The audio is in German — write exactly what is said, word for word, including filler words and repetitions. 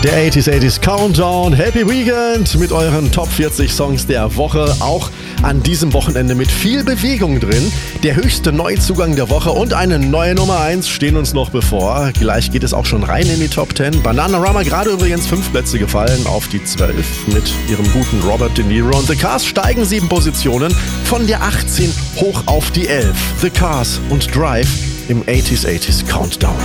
Der achtziger achtziger Countdown. Happy Weekend mit euren Top vierzig Songs der Woche. Auch an diesem Wochenende mit viel Bewegung drin. Der höchste Neuzugang der Woche und eine neue Nummer eins stehen uns noch bevor. Gleich geht es auch schon rein in die Top zehn. Bananarama gerade übrigens fünf Plätze gefallen auf die zwölf mit ihrem guten Robert De Niro. Und The Cars steigen sieben Positionen von der achtzehn hoch auf die elf. The Cars und Drive im achtziger achtziger Countdown.